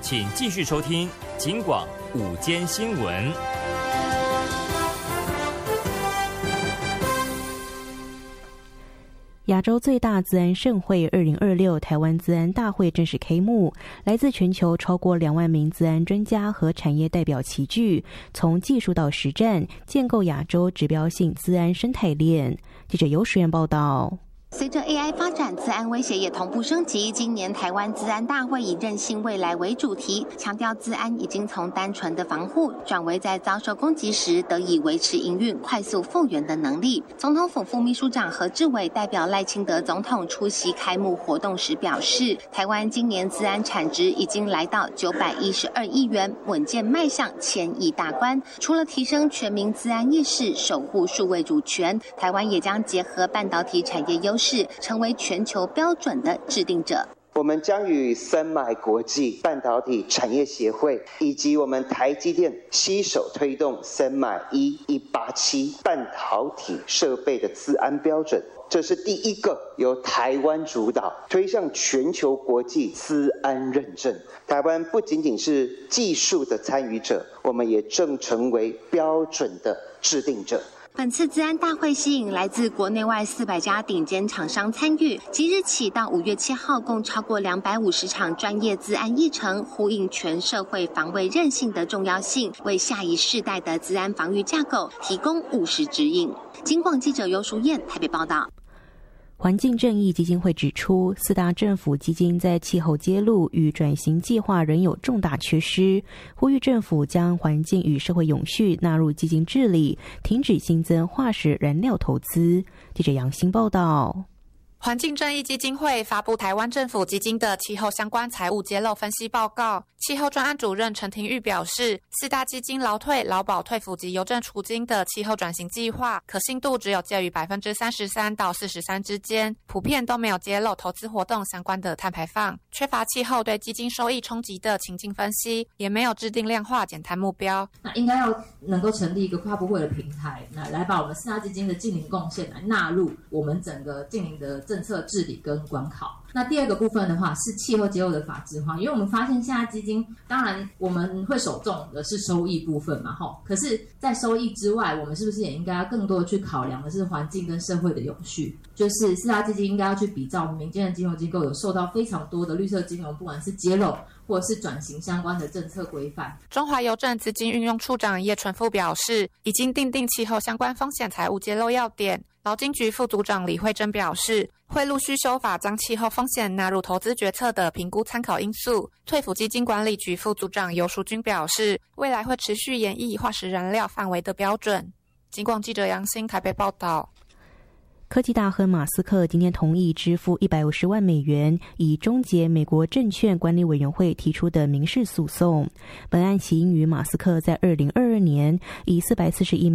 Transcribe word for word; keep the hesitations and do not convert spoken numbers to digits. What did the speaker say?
请继续收听警广午间新闻。 亚洲最大资安盛会二零二六台湾资安大会正式开幕，来自全球超过两万名资安专家和产业代表齐聚，从技术到实战，建构亚洲指标性资安生态链。记者尤实验报道。 随着 A I 发展，资安威胁也同步升级。今年台湾资安大会以韧性未来为主题，强调资安已经从单纯的防护转为在遭受攻击时得以维持营运、快速复原的能力。总统府副秘书长何志伟代表赖清德总统出席开幕活动时表示，台湾今年资安产值已经来到九百一十二亿元，稳健迈向千亿大关。除了提升全民资安意识，守护数位主权，台湾也将结合半导体产业优势，成为全球标准的制定者。 我们将与森买国际半导体产业协会以及我们台积电携手推动森买一一八七半导体设备的资安标准。这是第一个由台湾主导推向全球国际资安认证。台湾不仅仅是技术的参与者，我们也正成为标准的制定者。 本次资安大会吸引来自国内外四百家顶尖厂商参与，即日起到五月七号，共超过两百五十场专业资安议程，呼应全社会防卫韧性的重要性，为下一世代的资安防御架构提供务实指引。警广记者尤淑燕台北报道。 环境正义基金会指出，四大政府基金在气候揭露与转型计划仍有重大缺失，呼吁政府将环境与社会永续纳入基金治理，停止新增化石燃料投资。记者杨欣报道。 环境正义基金会发布台湾政府基金的气候相关财务揭露分析报告。气候专案主任陈庭玉表示，四大基金劳退、劳保退抚及邮政储金的气候转型计划可信度只有介于百分之三十三到四十三之间，普遍都没有揭露投资活动相关的碳排放，缺乏气候对基金收益冲击的情境分析，也没有制定量化减碳目标。 那应该要能够成立一个跨部会的平台，那来把我们四大基金的净零贡献来纳入我们整个净零的政策治理跟管考。那第二个部分的话是气候揭露的法制化，因为我们发现现在基金当然我们会首重的是收益部分嘛，吼，可是在收益之外，我们是不是也应该要更多的去考量的是环境跟社会的永续？就是四大基金应该要去比照民间的金融机构有受到非常多的绿色金融，不管是揭露或者是转型相关的政策规范。 中华邮政资金运用处长叶纯富表示，已经订定气候相关风险财务揭露要点。劳金局副组长李慧珍表示，会陆续修法将气候风险纳入投资决策的评估参考因素。退抚基金管理局副组长尤淑君表示，未来会持续研议化石燃料范围的标准。警广记者杨欣台北报道。 科技大亨马斯克今天同意支付一百五十万美元，以终结美国证券管理委员会提出的民事诉讼。本案起因于马斯克在二零二二年以四百四十一